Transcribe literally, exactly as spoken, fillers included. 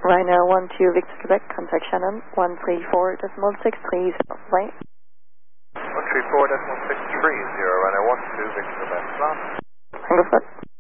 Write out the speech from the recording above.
Ryanair one two Victor Quebec, contact Shannon, one three four decimal six three zero, right? one three four decimal six three zero, Ryanair one two Victor Quebec, stop. Tango Foot.